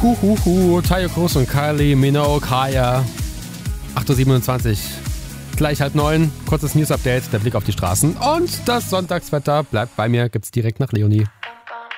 Tayo Cruz und Kylie Minogue, Kaya. 8.27 Uhr. Gleich 8:30. Kurzes News-Update, der Blick auf die Straßen. Und das Sonntagswetter bleibt bei mir, gibt's direkt nach Leonie.